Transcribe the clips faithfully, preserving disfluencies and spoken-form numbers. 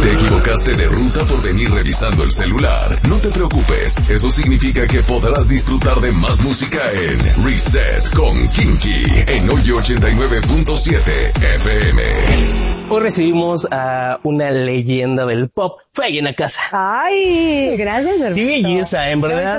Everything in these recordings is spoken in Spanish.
¿Te equivocaste de ruta por venir revisando el celular? No te preocupes, eso significa que podrás disfrutar de más música en Reset con Kinky en Hoyo ochenta y nueve punto siete F M. Hoy recibimos a una leyenda del pop. Fue ahí en la casa. Ay, gracias, hermano. Qué belleza, en verdad.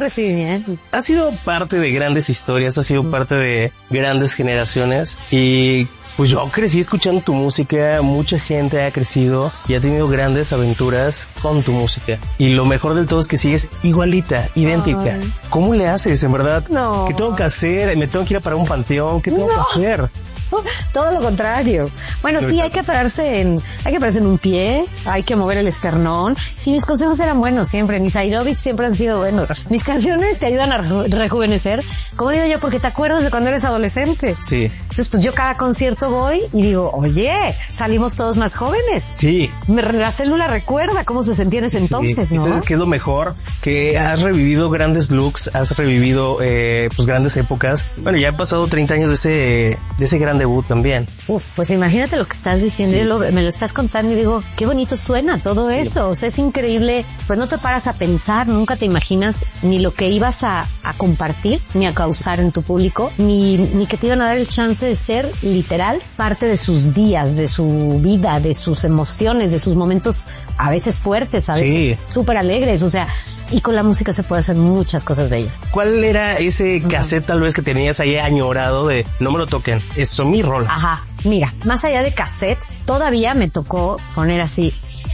Ha sido parte de grandes historias, ha sido mm. parte de grandes generaciones y pues yo crecí escuchando tu música, mucha gente ha crecido y ha tenido grandes aventuras con tu música. Y lo mejor del todo es que sigues igualita, idéntica. Ay. ¿Cómo le haces, en verdad? No. ¿Qué tengo que hacer? ¿Me tengo que ir a parar un panteón? ¿Qué tengo no. que hacer? Todo lo contrario. Bueno, sí, hay que pararse en, hay que pararse en un pie, hay que mover el esternón. Sí, mis consejos eran buenos siempre, mis aeróbics siempre han sido buenos. Mis canciones te ayudan a reju- rejuvenecer, como digo yo, porque te acuerdas de cuando eres adolescente. Sí. Entonces, pues yo cada concierto voy y digo, oye, salimos todos más jóvenes. Sí. Me, la célula recuerda cómo se sentía en ese entonces, sí. ¿no? ¿Sabes qué es lo mejor? Que has revivido grandes looks, has revivido, eh, pues grandes épocas. Bueno, ya han pasado treinta años de ese, de ese gran debut también. Uf, pues imagínate lo que estás diciendo, sí. yo lo, me lo estás contando y digo, qué bonito suena todo sí. eso, o sea, es increíble, pues no te paras a pensar, nunca te imaginas ni lo que ibas a, a compartir, ni a causar en tu público, ni, ni que te iban a dar el chance de ser literal parte de sus días, de su vida, de sus emociones, de sus momentos a veces fuertes, a veces sí. súper alegres, o sea, y con la música se puede hacer muchas cosas bellas. ¿Cuál era ese cassette uh-huh. tal vez que tenías ahí añorado de no me lo toquen, es mi rol? Ajá, mira, más allá de cassette, todavía me tocó poner así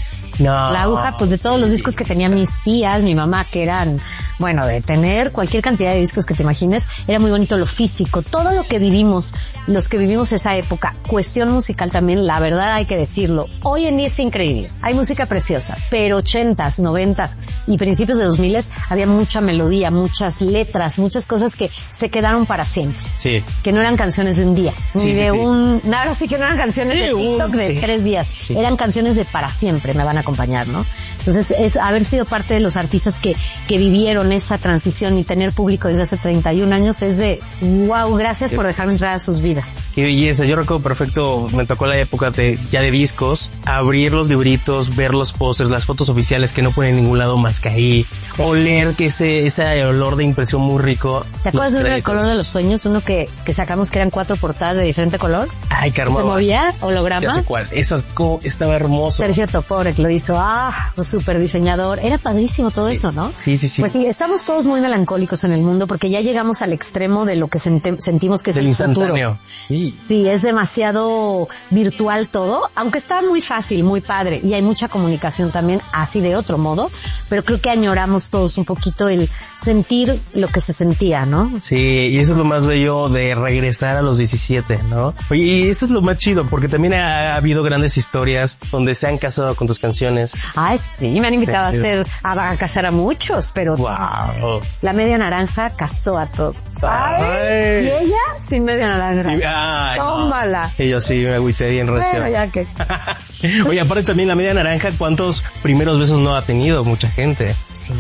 no. la aguja, pues de todos los discos que tenían mis tías, mi mamá, que eran, bueno, de tener cualquier cantidad de discos que te imagines, era muy bonito lo físico, todo lo que vivimos, los que vivimos esa época, cuestión musical también, la verdad hay que decirlo, hoy en día es increíble, hay música preciosa, pero ochentas, noventas y principios de dos miles había mucha melodía, muchas letras, muchas cosas que se quedaron para siempre, sí. que no eran canciones de un día, ni sí, de sí, un, sí. ahora sí que no eran canciones sí, de TikTok un, de sí. tres días, sí. eran canciones de para siempre, me van a acompañar, ¿no? Entonces, es haber sido parte de los artistas que, que vivieron esa transición y tener público desde hace treinta y un años es de, wow, gracias sí. por dejarme entrar a sus vidas. Qué belleza, yo recuerdo perfecto, me tocó la época de, ya de discos, abrir los libritos, ver los pósters, las fotos oficiales que no ponen en ningún lado más que ahí, sí. oler que ese, ese olor de impresión muy rico. ¿Te acuerdas de uno del color de los sueños? Uno que, que sacamos que eran cuatro portadas de diferente color. Ay, Carmen. ¿Se movía? ¿Holograma? Ya sé cuál, esas, co- estaba hermoso. Sergio Toporek lo hizo, ah, un super diseñador, era padrísimo todo sí. eso, ¿no? Sí, sí, sí. Pues sí, estamos todos muy melancólicos en el mundo porque ya llegamos al extremo de lo que sent- sentimos que es Del el futuro. Sí. Sí, es demasiado virtual todo, aunque está muy fácil, muy padre, y hay mucha comunicación también, así de otro modo, pero creo que añoramos todos un poquito el sentir lo que se sentía, ¿no? Sí, y eso es lo más bello de regresar a los diecisiete, ¿no? Oye, y eso es lo más chido, porque también ha, ha habido grandes historias donde se han casado con tus canciones. Ay, sí, me han invitado sí. a hacer, a, a casar a muchos, pero wow. La Media Naranja casó a todos, ¿sabes? Y ella sin Media Naranja. Y, ay, tómala. No. Y yo sí me agüité bien recio. Bueno, ya que. Oye, aparte también La Media Naranja, ¿cuántos primeros besos no ha tenido mucha gente? Sí.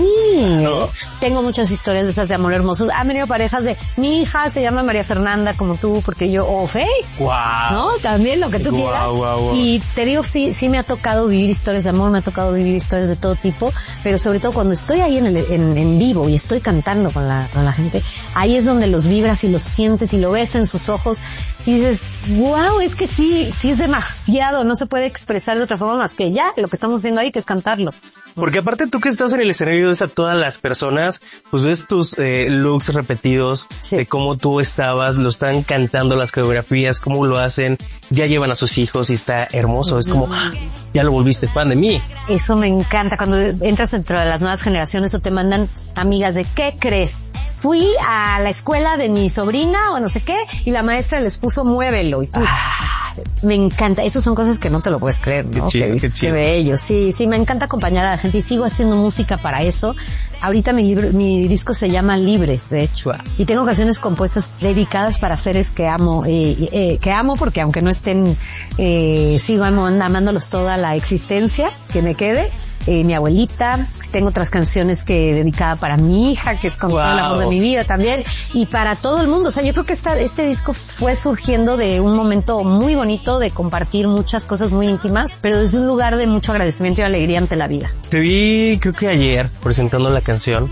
¿No? Tengo muchas historias de esas de amor hermosos. Han venido parejas de, mi hija se llama María Fernanda como tú, porque yo, o Fey. Wow. ¿No? También lo que tú wow, quieras. Wow, wow. Y te digo, sí, sí me ha tocado vivir historias de amor, me ha tocado vivir historias de todo tipo, pero sobre todo cuando estoy ahí en, el, en, en vivo y estoy cantando con la, con la gente, ahí es donde los vibras y los sientes y lo ves en sus ojos y dices, wow, es que sí, sí es demasiado, no se puede expresar de otra forma más que ya, lo que estamos haciendo ahí, que es cantarlo. Porque aparte tú que estás en el escenario ves a todas las personas, pues ves tus eh, looks repetidos, sí. de cómo tú estabas, lo están cantando las coreografías, cómo lo hacen, ya llevan a sus hijos y está hermoso, es como, ¡ah! Ya lo volviste fan de mí. Eso me encanta, cuando entras dentro de las nuevas generaciones o te mandan amigas de, ¿qué crees? Fui a la escuela de mi sobrina o no sé qué, y la maestra les puso muévelo, y tú, ah, me encanta, eso son cosas que no te lo puedes creer, ¿no? Qué chido, que dices, qué chido. Qué bello, sí, sí, me encanta acompañar a la gente y sigo haciendo música para eso. Ahorita mi libro, mi disco se llama Libre, de hecho, wow. y tengo canciones compuestas dedicadas para seres que amo, eh, eh, que amo porque aunque no estén, eh, sigo amándolos toda la existencia que me quede. eh, mi abuelita. Tengo otras canciones que dedicada para mi hija, que es con wow. todo el amor de mi vida también, y para todo el mundo. O sea, yo creo que esta, este disco fue surgiendo de un momento muy bonito de compartir muchas cosas muy íntimas, pero desde un lugar de mucho agradecimiento y alegría ante la vida. Te vi, creo que ayer, presentando la canción,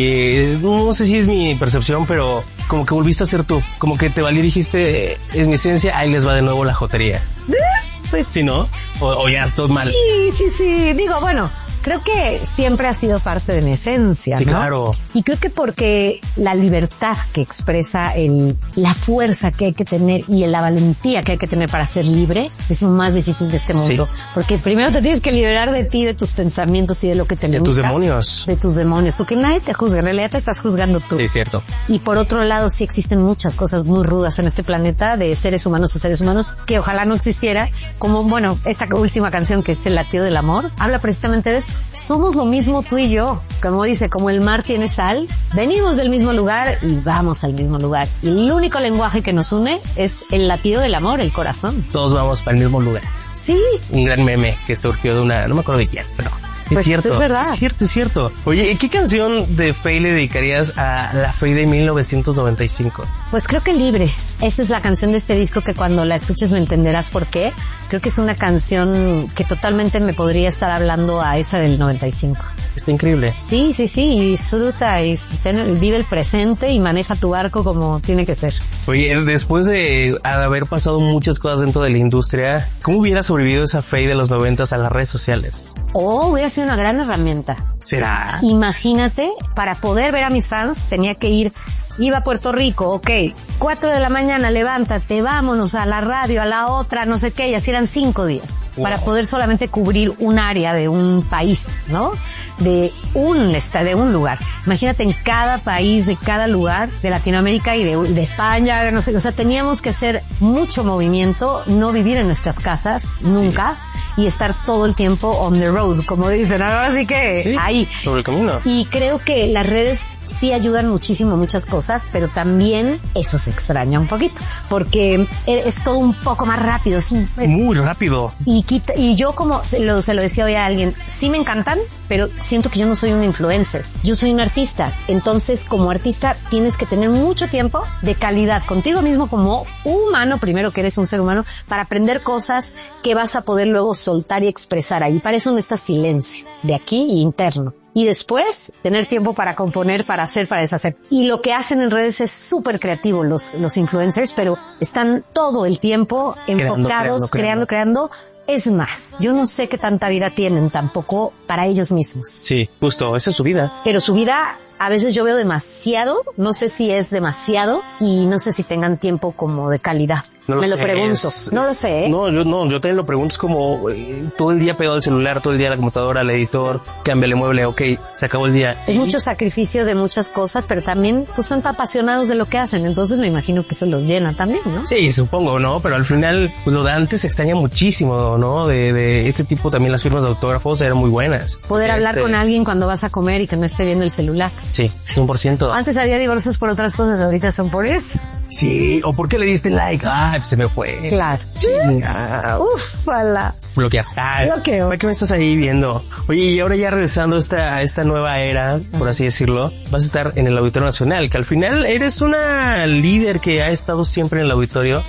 y no sé si es mi percepción, pero como que volviste a ser tú, como que te valió y dijiste, es mi esencia, ahí les va de nuevo la jotería. Pues ¿Sí, no? O, o ya todo mal. Sí, sí, sí. Digo, bueno, creo que siempre ha sido parte de mi esencia, sí, ¿no? Claro. Y creo que porque la libertad que expresa el, la fuerza que hay que tener y la valentía que hay que tener para ser libre es lo más difícil de este mundo. Sí. Porque primero te tienes que liberar de ti, de tus pensamientos y de lo que te gusta. De tus demonios. De tus demonios, porque nadie te juzga, en realidad te estás juzgando tú. Sí, cierto. Y por otro lado, sí existen muchas cosas muy rudas en este planeta de seres humanos a seres humanos que ojalá no existiera. Como, bueno, esta última canción que es El latido del amor, habla precisamente de eso. Somos lo mismo tú y yo, como dice, como el mar tiene sal, venimos del mismo lugar y vamos al mismo lugar. Y el único lenguaje que nos une es el latido del amor, el corazón. Todos vamos para el mismo lugar. Sí. Un gran meme que surgió de una, no me acuerdo de quién, pero es pues cierto. Es verdad. Es cierto, es cierto. Oye, ¿qué canción de Faye le dedicarías a la Faye de mil novecientos noventa y cinco? Pues creo que Libre. Esa es la canción de este disco que cuando la escuches me entenderás por qué. Creo que es una canción que totalmente me podría estar hablando a esa del noventa y cinco. Está increíble. Sí, sí, sí, y disfruta y ten, vive el presente y maneja tu barco como tiene que ser. Oye, después de haber pasado muchas cosas dentro de la industria, ¿cómo hubiera sobrevivido esa Faye de los noventas a las redes sociales? Oh, hubiera sido una gran herramienta. ¿Será? Imagínate, para poder ver a mis fans tenía que ir, iba a Puerto Rico, ok, cuatro de la mañana, levántate, vámonos a la radio, a la otra, no sé qué, y así eran cinco días, wow. Para poder solamente cubrir un área de un país, ¿no? De un, de un lugar. Imagínate en cada país, de cada lugar de Latinoamérica y de, de España, no sé, o sea, teníamos que hacer mucho movimiento, no vivir en nuestras casas, nunca, sí. Y estar todo el tiempo on the road, como dicen, ahora sí que sí, ahí. Sobre el camino. Y creo que las redes sí ayudan muchísimo a muchas cosas, pero también eso se extraña un poquito, porque es todo un poco más rápido. Es, es muy rápido. Y quita, y yo como lo, se lo decía hoy a alguien, sí me encantan, pero siento que yo no soy un influencer, yo soy un artista. Entonces, como artista, tienes que tener mucho tiempo de calidad contigo mismo como humano, primero que eres un ser humano, para aprender cosas que vas a poder luego soltar y expresar ahí. Para eso necesitas silencio, de aquí y interno. Y después, tener tiempo para componer, para hacer, para deshacer. Y lo que hacen en redes es súper creativo los, los influencers, pero están todo el tiempo enfocados, creando, creando, creando. creando. Es más, yo no sé qué tanta vida tienen tampoco para ellos mismos. Sí, justo, esa es su vida. Pero su vida, a veces yo veo demasiado, no sé si es demasiado, y no sé si tengan tiempo como de calidad. No lo Me sé, lo pregunto, es, no lo sé, ¿eh? No, yo no, yo también lo pregunto, es como eh, todo el día pegado al celular, todo el día a la computadora, al editor, sí. Cámbiale mueble, ok, se acabó el día. Es mucho sacrificio de muchas cosas, pero también pues son apasionados de lo que hacen, entonces me imagino que eso los llena también, ¿no? Sí, supongo, ¿no? Pero al final, pues lo de antes se extraña muchísimo, ¿no? De, de este tipo también las firmas de autógrafos eran muy buenas. Poder este... hablar con alguien cuando vas a comer y que no esté viendo el celular. Sí, cien por ciento. Antes había divorcios por otras cosas, ahorita son por eso. Sí, o ¿por qué le diste like? Ah, se me fue. Claro. Chinga. Ufala. Bloquear. Ah, Bloqueo. ¿Para qué me estás ahí viendo? Oye, y ahora ya regresando a esta, a esta nueva era, por así decirlo, vas a estar en el Auditorio Nacional, que al final eres una líder que ha estado siempre en el auditorio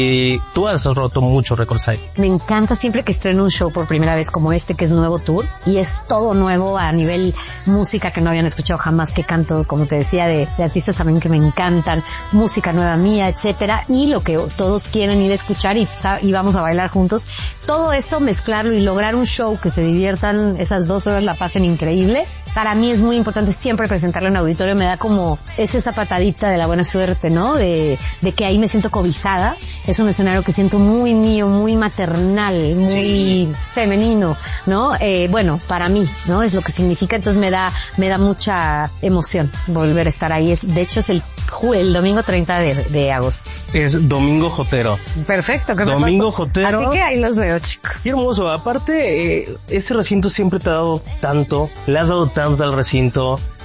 y tú has roto muchos récords ahí. Me encanta siempre que estreno un show por primera vez como este, que es nuevo tour, y es todo nuevo a nivel música que no habían escuchado jamás, que canto, como te decía, de, de artistas también que me encantan, música nueva mía, etcétera, y lo que todos quieren ir a escuchar y, y vamos a bailar juntos. Todo eso, mezclarlo y lograr un show que se diviertan esas dos horas, la pasen increíble. Para mí es muy importante siempre presentarlo en auditorio, me da como, es esa patadita de la buena suerte, ¿no? De, de que ahí me siento cobijada. Es un escenario que siento muy mío, muy maternal, muy sí. femenino, ¿no? Eh, bueno, para mí, ¿no? Es lo que significa, entonces me da, me da mucha emoción volver a estar ahí. Es, de hecho es el, el domingo treinta de, de agosto. Es Domingo Jotero. Perfecto. Que Domingo Jotero. Así que ahí los veo, chicos. Qué hermoso. Aparte, eh, ese recinto siempre te ha dado tanto, le has dado tanto al recinto.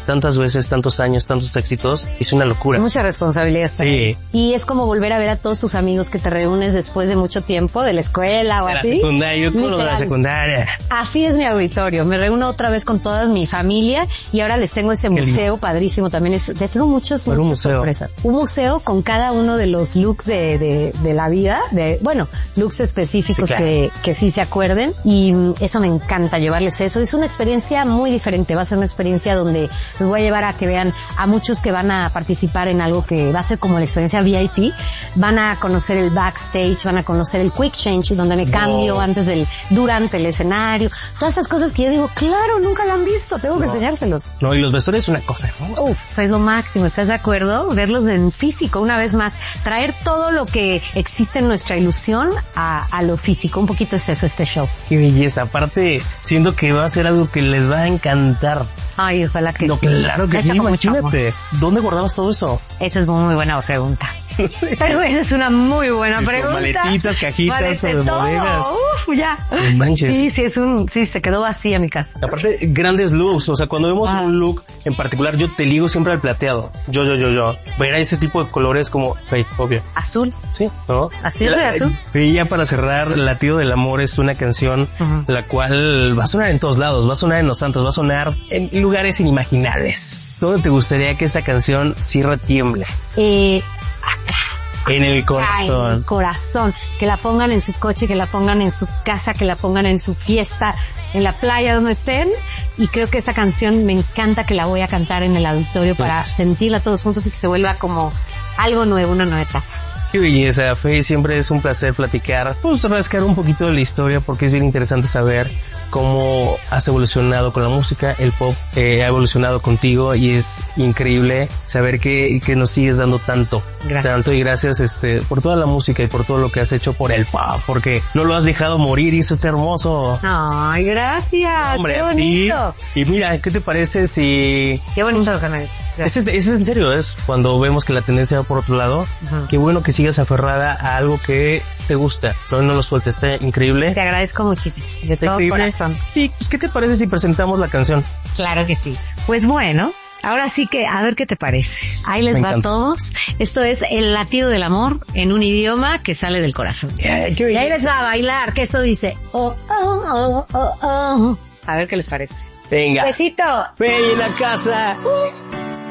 tantas veces, tantos años, tantos éxitos, es una locura. Es mucha responsabilidad. Sí. Y es como volver a ver a todos tus amigos que te reúnes después de mucho tiempo de la escuela o de así. La secundaria, yo con de la secundaria. Así es mi auditorio. Me reúno otra vez con toda mi familia y ahora les tengo ese museo padrísimo también. Es, les tengo muchos, muchas un museo. sorpresas. Un museo con cada uno de los looks de, de, de la vida, de, bueno, looks específicos sí, claro. que, que sí se acuerden, y eso me encanta llevarles eso. Es una experiencia muy diferente, va a ser una experiencia donde los voy a llevar a que vean a muchos que van a participar en algo que va a ser como la experiencia V I P, van a conocer el backstage, van a conocer el quick change, donde me cambio no. antes del, durante el escenario, todas esas cosas que yo digo, claro, nunca lo han visto, tengo no. que enseñárselos. No, y los vestuarios es una cosa hermosa. Uf, pues lo máximo, ¿estás de acuerdo? Verlos en físico, una vez más, traer todo lo que existe en nuestra ilusión a, a lo físico, un poquito es eso, este show. Qué belleza, aparte, siento que va a ser algo que les va a encantar. Ay, ojalá que no, sí. Claro que sí, imagínate. ¿Dónde guardabas todo eso? Esa es muy buena pregunta. Pero esa es una muy buena pregunta. Maletitas, cajitas, de bodegas. Uf, ya. No manches. Sí, sí, es un, sí, se quedó vacía mi casa. Aparte, grandes looks, o sea, cuando vemos ah. un look en particular, yo te ligo siempre al plateado. Yo, yo, yo, yo. Ver ese tipo de colores como, hey, obvio. Azul. Sí, ¿no? Azul de azul. Y ya para cerrar, Latido del Amor es una canción uh-huh. la cual va a sonar en todos lados, va a sonar en Los Santos, va a sonar en lugares inimaginables. ¿Dónde te gustaría que esta canción cierre tiemble? Eh, acá. En el corazón. En el corazón. Que la pongan en su coche, que la pongan en su casa, que la pongan en su fiesta, en la playa, donde estén. Y creo que esta canción me encanta, que la voy a cantar en el auditorio para pues. sentirla todos juntos y que se vuelva como algo nuevo, una nueva etapa. Qué belleza, Fe, siempre es un placer platicar, pues rascar un poquito de la historia, porque es bien interesante saber cómo has evolucionado con la música, el pop eh, ha evolucionado contigo, y es increíble saber que, que nos sigues dando tanto, gracias. tanto y gracias este por toda la música y por todo lo que has hecho por el pop, porque no lo has dejado morir y eso está hermoso. Ay, gracias. Hombre, qué bonito. Y, y mira, ¿qué te parece si... Qué bonito lo que me dices. Es, es, es en serio, es cuando vemos que la tendencia va por otro lado, uh-huh. qué bueno que sigas aferrada a algo que te gusta, no, no lo sueltes, está increíble. Te agradezco muchísimo, de todo corazón. Y pues, ¿qué te parece si presentamos la canción? Claro que sí. Pues bueno, ahora sí que, a ver qué te parece. Ahí les Me va encanta. a todos. Esto es El Latido del Amor en un idioma que sale del corazón. Yeah, y ahí les va a bailar, que eso dice, oh, oh, oh, oh, oh. A ver qué les parece. Venga. Besito. Ve en la casa. Uh.